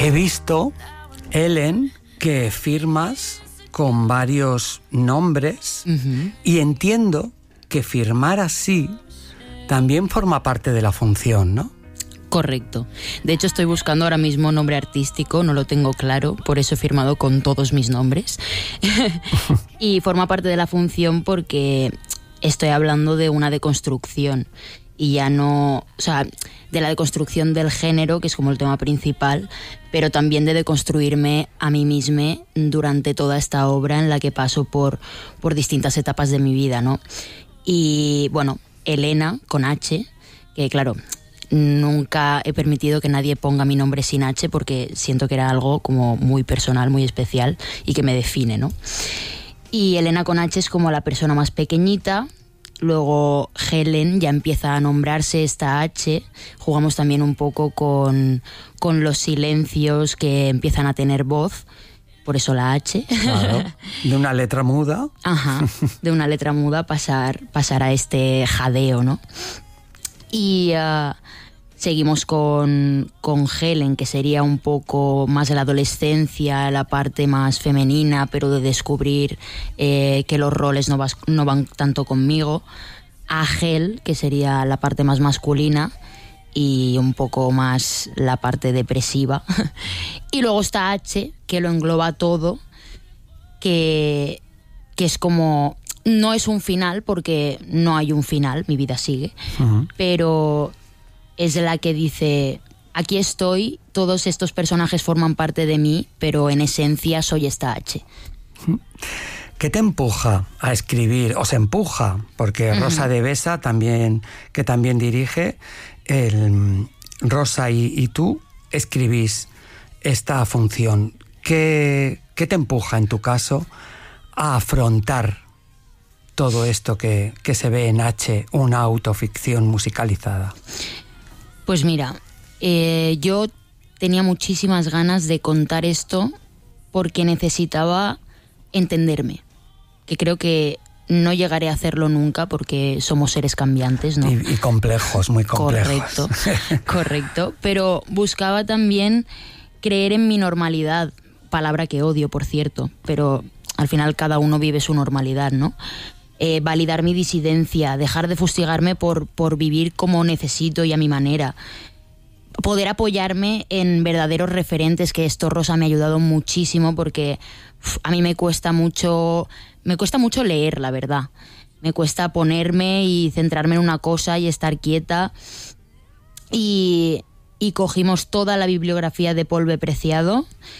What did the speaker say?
He visto, Ellen, que firmas con varios nombres y entiendo que firmar así también forma parte de la función, ¿no? Correcto. De hecho, estoy buscando ahora mismo nombre artístico, no lo tengo claro, por eso he firmado con todos mis nombres. Y forma parte de la función porque estoy hablando de una deconstrucción y ya no, o sea, de la deconstrucción del género, que es como el tema principal, pero también de deconstruirme a mí misma durante toda esta obra en la que paso por distintas etapas de mi vida, ¿no? Y bueno, Elena con H, que claro, nunca he permitido que nadie ponga mi nombre sin H porque siento que era algo como muy personal, muy especial y que me define, ¿no? Y Elena con H es como la persona más pequeñita. Luego Helen ya empieza a nombrarse esta H. Jugamos también un poco con los silencios que empiezan a tener voz. Por eso la H. Claro, de una letra muda. Ajá, de una letra muda pasar a este jadeo, ¿no? Y seguimos con Helen, que sería un poco más de la adolescencia, la parte más femenina, pero de descubrir que los roles no van tanto conmigo. Ángel, que sería la parte más masculina y un poco más la parte depresiva. Y luego está H, que lo engloba todo, que es como... No es un final, porque no hay un final, mi vida sigue, pero es la que dice, aquí estoy, todos estos personajes forman parte de mí, pero en esencia soy esta H. ¿Qué te empuja a escribir? ¿O se empuja? Porque Rosa de Besa, que también dirige, Rosa y tú escribís esta función. ¿Qué te empuja, en tu caso, a afrontar todo esto que se ve en H, una autoficción musicalizada? Pues mira, yo tenía muchísimas ganas de contar esto porque necesitaba entenderme, que creo que no llegaré a hacerlo nunca porque somos seres cambiantes, ¿no? Y complejos, muy complejos. Correcto, pero buscaba también creer en mi normalidad, palabra que odio, por cierto, pero al final cada uno vive su normalidad, ¿no? Validar mi disidencia, dejar de fustigarme por vivir como necesito y a mi manera, poder apoyarme en verdaderos referentes, que esto, Rosa, me ha ayudado muchísimo porque a mí me cuesta mucho leer, la verdad. Me cuesta ponerme y centrarme en una cosa y estar quieta. Y cogimos toda la bibliografía de Paul B. Preciado